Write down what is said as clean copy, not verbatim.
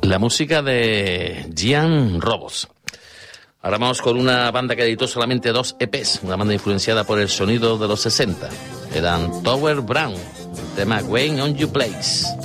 La música de Gian Robos. Ahora vamos con una banda que editó solamente 2 EPs, una banda influenciada por el sonido de los 60. Eran Tower Brown, el tema Going on Your Place.